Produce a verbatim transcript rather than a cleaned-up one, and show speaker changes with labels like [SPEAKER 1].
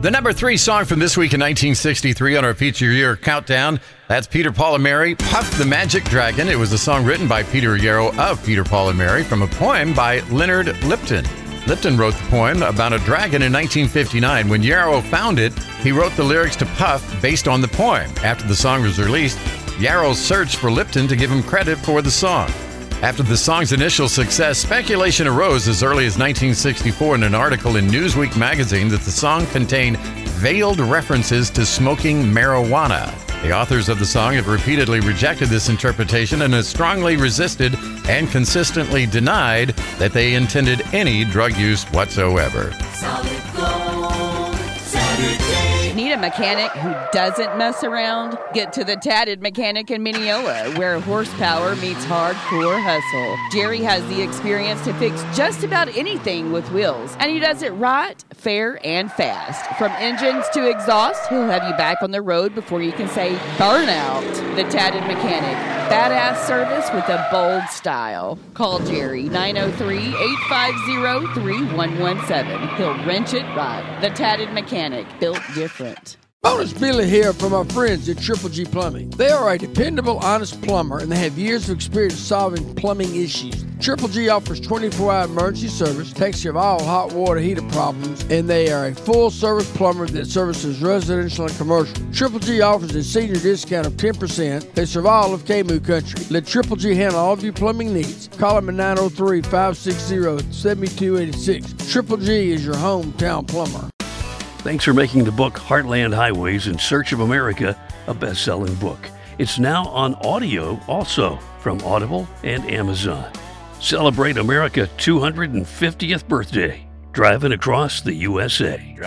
[SPEAKER 1] The number three song from this week in nineteen sixty-three on our feature year countdown, that's Peter, Paul and Mary, Puff the Magic Dragon. It was a song written by Peter Yarrow of Peter, Paul and Mary from a poem by Leonard Lipton. Lipton wrote the poem about a dragon in nineteen fifty-nine. When Yarrow found it, he wrote the lyrics to Puff based on the poem. After the song was released, Yarrow searched for Lipton to give him credit for the song. After the song's initial success, speculation arose as early as nineteen sixty-four in an article in Newsweek magazine that the song contained veiled references to smoking marijuana. The authors of the song have repeatedly rejected this interpretation and have strongly resisted and consistently denied that they intended any drug use whatsoever.
[SPEAKER 2] Solid Gold Saturday.
[SPEAKER 3] Need a mechanic who doesn't mess around? Get to the Tatted Mechanic in Mineola, where horsepower meets hardcore hustle. Jerry has the experience to fix just about anything with wheels, and he does it right, fair, and fast. From engines to exhaust, he'll have you back on the road before you can say burnout. The Tatted Mechanic. Badass service with a bold style. Call Jerry, nine oh three, eight five zero, three one one seven. He'll wrench it right. The Tatted Mechanic, built different.
[SPEAKER 4] Bonus Billy here from our friends at Triple G Plumbing. They are a dependable, honest plumber, and they have years of experience solving plumbing issues. Triple G offers twenty-four hour emergency service, takes care of all hot water heater problems, and they are a full-service plumber that services residential and commercial. Triple G offers a senior discount of ten percent. They serve all of K M U country. Let Triple G handle all of your plumbing needs. Call them at nine oh three, five six zero, seven two eight six. Triple G is your hometown plumber.
[SPEAKER 5] Thanks for making the book Heartland Highways in Search of America a best-selling book. It's now on audio also from Audible and Amazon. Celebrate America's two hundred fiftieth birthday, driving across the U S A.